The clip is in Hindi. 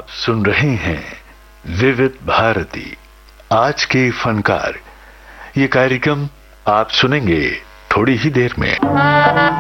आप सुन रहे हैं विविध भारती आज के फनकार। ये कार्यक्रम आप सुनेंगे थोड़ी ही देर में।